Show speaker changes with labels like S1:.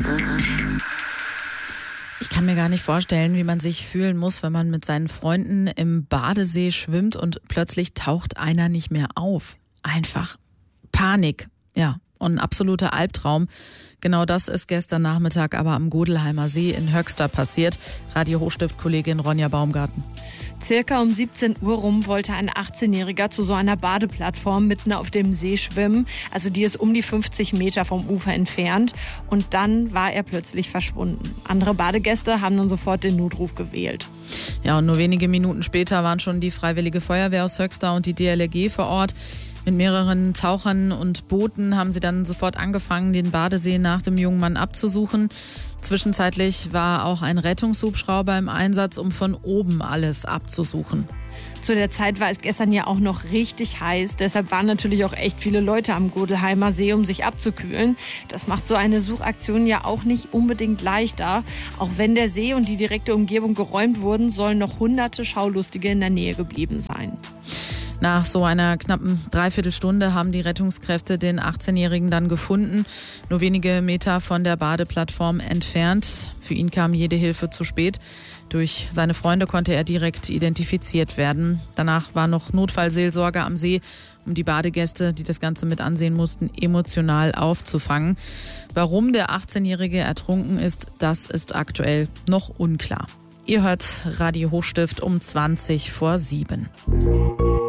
S1: Ich kann mir gar nicht vorstellen, wie man sich fühlen muss, wenn man mit seinen Freunden im Badesee schwimmt und plötzlich taucht einer nicht mehr auf. Einfach Panik, ja, und ein absoluter Albtraum. Genau das ist gestern Nachmittag aber am Godelheimer See in Höxter passiert. Radio Hochstift-Kollegin Ronja Baumgarten.
S2: Circa um 17 Uhr rum wollte ein 18-Jähriger zu so einer Badeplattform mitten auf dem See schwimmen. Also die ist um die 50 Meter vom Ufer entfernt. Und dann war er plötzlich verschwunden. Andere Badegäste haben dann sofort den Notruf gewählt.
S1: Ja, und nur wenige Minuten später waren schon die Freiwillige Feuerwehr aus Höxter und die DLRG vor Ort. Mit mehreren Tauchern und Booten haben sie dann sofort angefangen, den Badesee nach dem jungen Mann abzusuchen. Zwischenzeitlich war auch ein Rettungshubschrauber im Einsatz, um von oben alles abzusuchen.
S2: Zu der Zeit war es gestern ja auch noch richtig heiß. Deshalb waren natürlich auch echt viele Leute am Godelheimer See, um sich abzukühlen. Das macht so eine Suchaktion ja auch nicht unbedingt leichter. Auch wenn der See und die direkte Umgebung geräumt wurden, sollen noch hunderte Schaulustige in der Nähe geblieben sein.
S1: Nach so einer knappen Dreiviertelstunde haben die Rettungskräfte den 18-Jährigen dann gefunden, nur wenige Meter von der Badeplattform entfernt. Für ihn kam jede Hilfe zu spät. Durch seine Freunde konnte er direkt identifiziert werden. Danach war noch Notfallseelsorge am See, um die Badegäste, die das Ganze mit ansehen mussten, emotional aufzufangen. Warum der 18-Jährige ertrunken ist, das ist aktuell noch unklar. Ihr hört Radio Hochstift um 7:20.